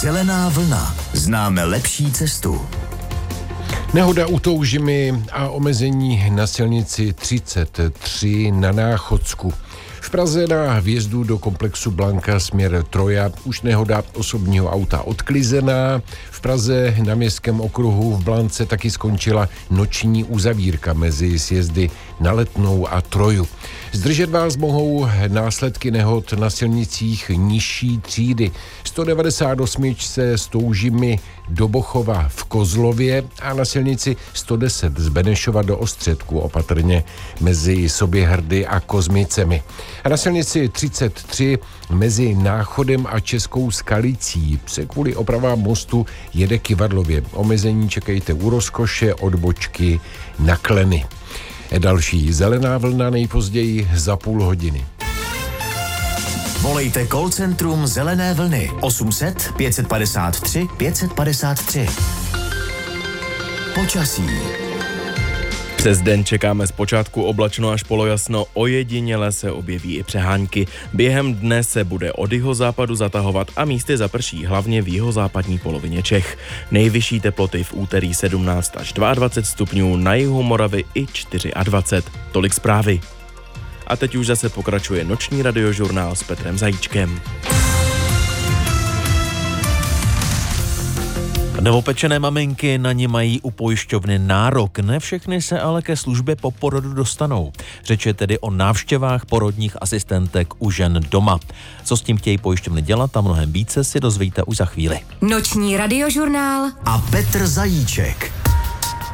Zelená vlna. Známe lepší cestu. Nehoda u Toužimy a omezení na silnici 33 na Náchodsku. V Praze na vjezdu do komplexu Blanka směr Troja už nehoda osobního auta odklizená. V Praze na městském okruhu v Blance taky skončila noční uzavírka mezi sjezdy na Letnou a Troju. Zdržet vás mohou následky nehod na silnicích nižší třídy. 198 z Toužimy do Bochova v Kozlově a na silnici 110 z Benešova do Ostředku opatrně mezi Soběhrdy a Kozmicemi. A na silnici 33 mezi Náchodem a Českou Skalicí se kvůli opravám mostu jede Kyvadlově. Omezení čekejte u Rozkoše, odbočky na Kleny. Další zelená vlna nejpozději za půl hodiny. Volejte call centrum Zelené vlny 800 553 553. Počasí. Přes den čekáme zpočátku oblačno až polojasno, ojediněle se objeví i přehánky. Během dne se bude od jihozápadu zatahovat a místy zaprší, hlavně v jihozápadní polovině Čech. Nejvyšší teploty v úterý 17 až 22 stupňů, na jihu Moravy i 24. Tolik zprávy. A teď už zase pokračuje noční radiožurnál s Petrem Zajíčkem. Novopečené maminky na ně mají u pojišťovny nárok, ne všechny se ale ke službě po porodu dostanou. Řeč je tedy o návštěvách porodních asistentek u žen doma. Co s tím chtějí pojišťovny dělat a mnohem více si dozvíte už za chvíli. Noční radiožurnál a Petr Zajíček.